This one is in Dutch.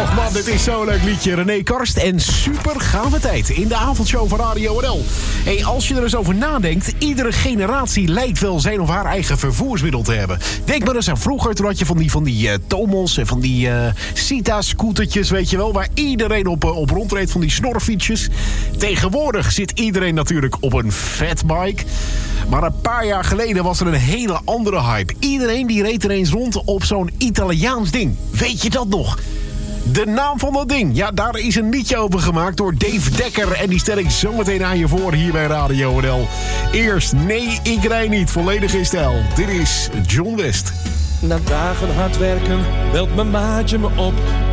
Och man, dit is zo'n leuk liedje. René Karst en super gave tijd in de avondshow van Radio NL. Hey, als je er eens over nadenkt, iedere generatie lijkt wel zijn of haar eigen vervoersmiddel te hebben. Denk maar eens aan vroeger, toen had je van die Tomos en van die Sita-scootertjes, weet je wel, waar iedereen op rondreed, van die snorfietsjes. Tegenwoordig zit iedereen natuurlijk op een fatbike. Maar een paar jaar geleden was er een hele andere hype. Iedereen die reed ineens rond op zo'n Italiaans ding. Weet je dat nog? De naam van dat ding, ja, daar is een liedje over gemaakt door Dave Dekker. En die stel ik zometeen aan je voor hier bij Radio NL. Eerst Nee, ik rij niet, volledig in stijl. Dit is John West. Na dagen hard werken belt mijn maatje me op.